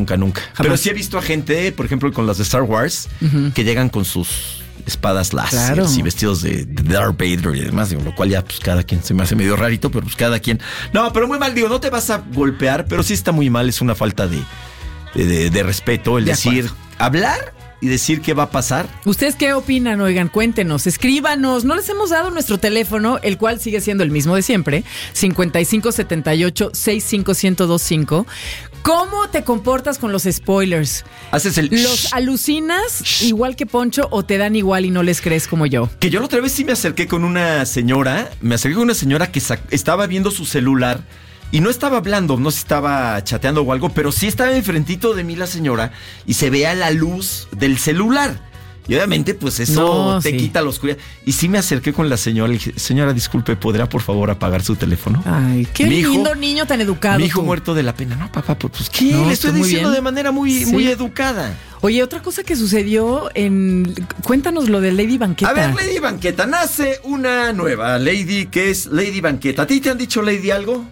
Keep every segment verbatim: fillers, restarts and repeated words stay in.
nunca, nunca. Jamás. Pero sí he visto a gente, por ejemplo, con las de Star Wars, uh-huh. que llegan con sus espadas láser claro. y vestidos de, de Darth Vader y demás, digo, lo cual ya pues cada quien se me hace medio rarito, pero pues cada quien. No, pero muy mal, digo, no te vas a golpear, pero sí está muy mal, es una falta de, de, de, de respeto el de decir, acuerdo. hablar y decir qué va a pasar. ¿Ustedes qué opinan? Oigan, cuéntenos, escríbanos. No les hemos dado nuestro teléfono, el cual sigue siendo el mismo de siempre, cincuenta y cinco setenta y ocho sesenta y cinco ciento veinticinco. ¿Cómo te comportas con los spoilers? ¿Haces el ¿Los shh, alucinas shh. igual que Poncho o te dan igual y no les crees como yo? Que yo la otra vez sí me acerqué con una señora, me acerqué con una señora que sa- estaba viendo su celular y no estaba hablando, no se estaba chateando o algo, pero sí estaba enfrentito de mí la señora y se veía la luz del celular. Y obviamente, pues eso no, te sí. quita la oscuridad. Y sí me acerqué con la señora y dije, señora, disculpe, ¿podrá por favor apagar su teléfono? Ay, qué mi lindo hijo, niño tan educado. Mi hijo tú. muerto de la pena. No, papá, pues ¿qué? No, Le estoy diciendo bien. de manera muy, sí. muy educada. Oye, otra cosa que sucedió en... Cuéntanos lo de Lady Banqueta. A ver, Lady Banqueta, nace una nueva Lady que es Lady Banqueta. ¿A ti te han dicho Lady algo?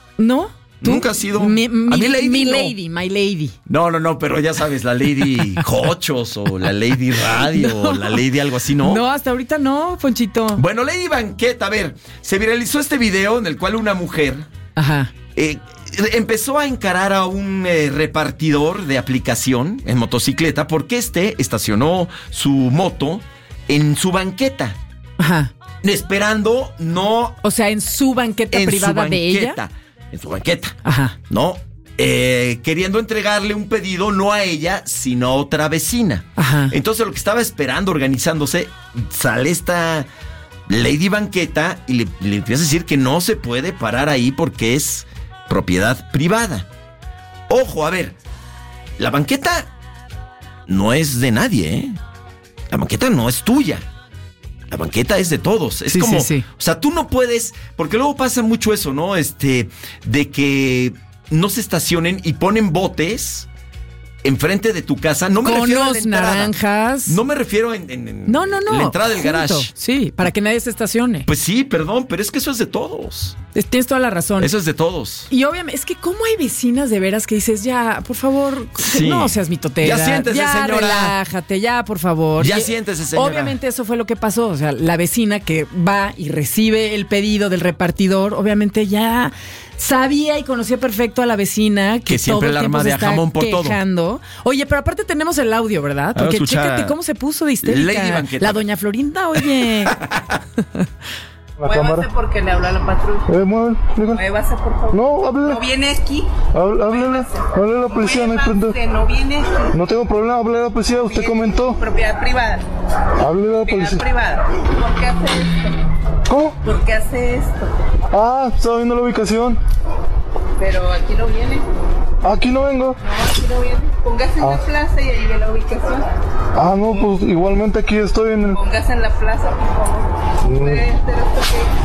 No. ¿Tú? Nunca has sido mi, mi, a mí Lady, mi no. Lady, my Lady. No, no, no, pero ya sabes, la Lady Jochos o la Lady Radio no. o la Lady algo así, ¿no? No, hasta ahorita no, Ponchito. Bueno, Lady Banqueta, a ver, se viralizó este video en el cual una mujer Ajá. Eh, empezó a encarar a un eh, repartidor de aplicación en motocicleta porque este estacionó su moto en su banqueta. Ajá. Esperando no... O sea, en su banqueta en privada su banqueta, de ella. En su banqueta. Ajá. ¿No? Eh, queriendo entregarle un pedido no a ella, sino a otra vecina. Ajá. Entonces lo que estaba esperando, organizándose, sale esta Lady Banqueta y le, le empieza a decir que no se puede parar ahí porque es propiedad privada. Ojo, a ver, la banqueta no es de nadie, ¿eh? La banqueta no es tuya. La banqueta es de todos. Es sí, como, sí, sí. o sea, tú no puedes, porque luego pasa mucho eso, ¿no? Este, de que no se estacionen y ponen botes enfrente de tu casa. No me con refiero a la los entrada. naranjas. No me refiero en, en, en no, no, no. la entrada del junto. garage. Sí, para que nadie se estacione. Pues sí, perdón, pero es que eso es de todos. Tienes toda la razón. Eso es de todos. Y obviamente, es que cómo hay vecinas de veras que dices, ya, por favor, sí. no seas mitotera. Ya siéntese, ya, señora. Relájate, ya, por favor. Ya y, siéntese, señora. Obviamente eso fue lo que pasó. O sea, la vecina que va y recibe el pedido del repartidor, obviamente ya sabía y conocía perfecto a la vecina que, que siempre todo el el arma tiempo de se está jamón por quejando. todo. Oye, pero aparte tenemos el audio, ¿verdad? Porque chécate cómo se puso de histérica. Lady Banqueta. La doña Florinda, oye. Muévase porque le habla a la patrulla. Eh, mueve, Muévase, por favor. No, háblele. No viene aquí. Háblele, háblele a la policía, no hay problema. No viene aquí. No tengo problema, háblele a la policía, usted Viene comentó. Propiedad privada. Háblele a la Propiedad policía. privada. ¿Por qué hace esto? ¿Cómo? ¿Por qué hace esto? Ah, estaba viendo la ubicación. Pero aquí no viene. Aquí no vengo. No, aquí no viene. Póngase en Ah. la plaza y ahí ve la ubicación. Ah, no, pues igualmente aquí estoy en el... Póngase en la plaza, por favor. Mm. ¿Puede hacer esto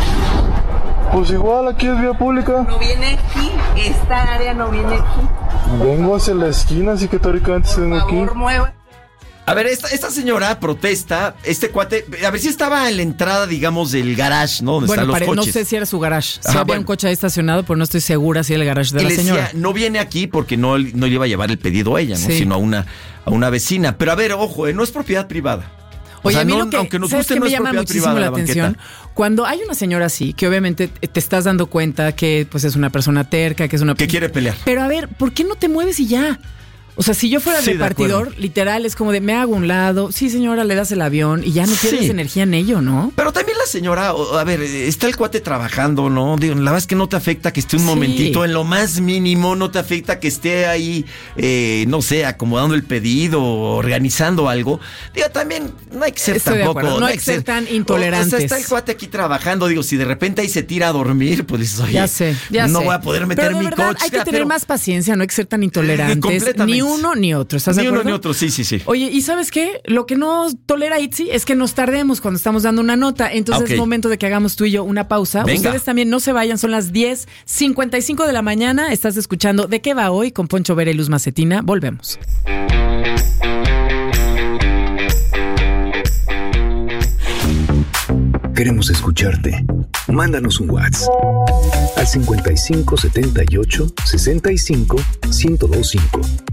que Pues igual aquí es vía pública. no viene aquí? Esta área no viene aquí. Vengo hacia la esquina, así que teóricamente Por vengo aquí. favor, mueva. A ver, esta, esta señora protesta, este cuate, a ver si estaba en la entrada, digamos, del garage, ¿no? Donde Bueno, están los pare, coches. no sé si era su garage. Si Ajá, había bueno. un coche ahí estacionado, pero no estoy segura si era el garage de Y la le señora. decía, no viene aquí porque no, no le iba a llevar el pedido a ella, ¿no? Sí. Sino a una, a una vecina. Pero a ver, ojo, eh, no es propiedad privada. O Oye, sea, a mí no, lo que, aunque nos ¿sabes guste, qué no me es llama propiedad muchísimo privada la la banqueta. atención? Cuando hay una señora así, que obviamente te estás dando cuenta que pues es una persona terca, que es una... Que quiere pelear. Pero a ver, ¿por qué no te mueves y ya? O sea, si yo fuera Sí, de repartidor, acuerdo. literal, es como de me hago a un lado, sí señora, le das el avión y ya no pierdes Sí. energía en ello, ¿no? Pero también la señora, o- a ver, está el cuate trabajando, ¿no? Digo, la verdad es que no te afecta que esté un Sí. momentito, en lo más mínimo, no te afecta que esté ahí, eh, no sé, acomodando el pedido, organizando algo. Digo, también no hay que ser Estoy de tampoco. acuerdo, no hay que ser tan intolerantes. O sea, está el cuate aquí trabajando, digo, si de repente ahí se tira a dormir, pues dices, oye, Ya sé, ya no sé. voy a poder meter Pero de mi verdad, coche. hay que Ah, tener pero- más paciencia, no hay que ser tan intolerantes. completamente. Ni uno ni otro, ¿estás Ni de uno acuerdo? ni otro, sí, sí, sí. Oye, ¿y sabes qué? Lo que no tolera Itzy es que nos tardemos cuando estamos dando una nota. Entonces Ok. es momento de que hagamos tú y yo una pausa. Venga. Ustedes también no se vayan, son las diez cincuenta y cinco de la mañana. Estás escuchando ¿De qué va hoy? Con Poncho Vera y Luz Macetina. Volvemos. Queremos escucharte. Mándanos un WhatsApp al cincuenta y cinco setenta y ocho sesenta y cinco ciento veinticinco.